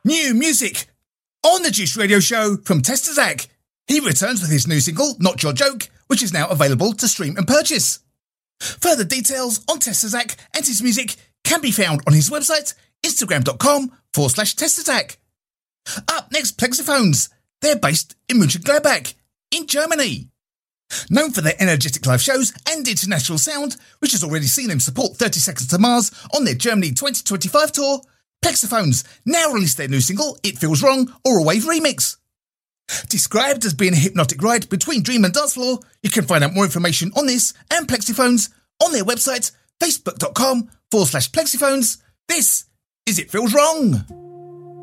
New music on the Juice Radio Show from Tester Zach. He returns with his new single, Not Your Joke, which is now available to stream and purchase. Further details on Tester Zach and his music can be found on his website, instagram.com/Tester Zach. Up next, Plexiphones. They're based in Mönchengladbach, in Germany. Known for their energetic live shows and international sound, which has already seen them support 30 Seconds to Mars on their Germany 2025 tour, Plexiphones now released their new single, It Feels Wrong, Oral Wave Remix. Described as being a hypnotic ride between dream and dance floor, you can find out more information on this and Plexiphones on their website, facebook.com/Plexiphones. This is It Feels Wrong.